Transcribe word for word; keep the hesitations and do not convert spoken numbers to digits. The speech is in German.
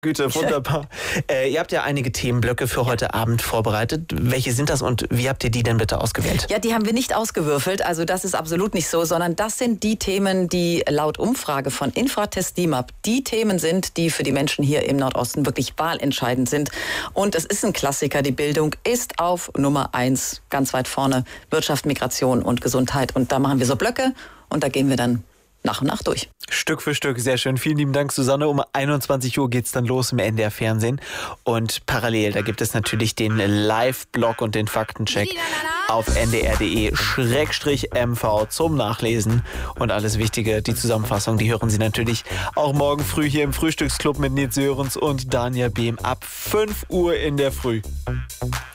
Güte, wunderbar. äh, ihr habt ja einige Themenblöcke für heute Abend vorbereitet. Welche sind das und wie habt ihr die denn bitte ausgewählt? Ja, die haben wir nicht ausgewürfelt, also das ist absolut nicht so, sondern das sind die Themen, die laut Umfrage von Infratest D I M A P die Themen sind, die für die Menschen hier im Nordosten wirklich wahlentscheidend sind. Und es ist ein Klassiker, die Bildung ist auf Nummer eins, ganz weit vorne, Wirtschaft, Migration und Gesundheit. Und da machen wir so Blöcke und da gehen wir dann nach und nach durch. Stück für Stück, sehr schön. Vielen lieben Dank, Susanne. Um einundzwanzig Uhr geht's dann los im N D R-Fernsehen. Und parallel, da gibt es natürlich den Live-Blog und den Faktencheck auf n d r punkt d e Schrägstrich m v zum Nachlesen. Und alles Wichtige, die Zusammenfassung, die hören Sie natürlich auch morgen früh hier im Frühstücksclub mit Nils Sörens und Daniel Behm ab fünf Uhr in der Früh.